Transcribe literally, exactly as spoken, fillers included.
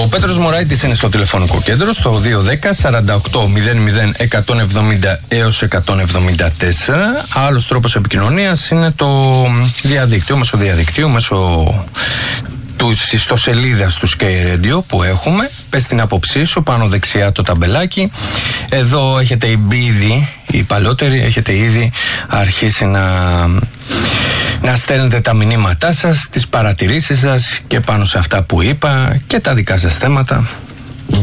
Πέτρος Μωράητης είναι στο τηλεφωνικό κέντρο στο δύο ένα μηδέν σαράντα οκτώ μηδέν μηδέν εκατόν εβδομήντα έως εκατόν εβδομήντα τέσσερα. Άλλος τρόπος επικοινωνίας είναι το διαδίκτυο, μέσω διαδικτύου, μέσω της ιστοσελίδας του Sky Radio που έχουμε. Πες την άποψή σου, πάνω δεξιά το ταμπελάκι. Εδώ έχετε ήδη, οι παλαιότεροι έχετε ήδη αρχίσει να, να στέλνετε τα μηνύματά σας, τις παρατηρήσεις σας και πάνω σε αυτά που είπα και τα δικά σας θέματα.